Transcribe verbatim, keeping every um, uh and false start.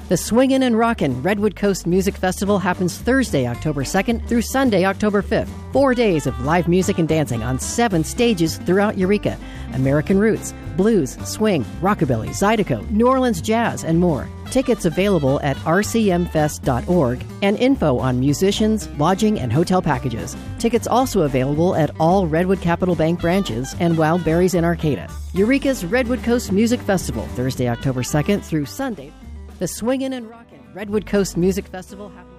The Swingin' and Rockin' Redwood Coast Music Festival happens Thursday, October second through Sunday, October fifth. Four days of live music and dancing on seven stages throughout Eureka. American roots, blues, swing, rockabilly, zydeco, New Orleans jazz, and more. Tickets available at r c m fest dot org and info on musicians, lodging, and hotel packages. Tickets also available at all Redwood Capital Bank branches and Wild Berries in Arcata. Eureka's Redwood Coast Music Festival, Thursday, October second through Sunday. The Swingin' and Rockin' Redwood Coast Music Festival happens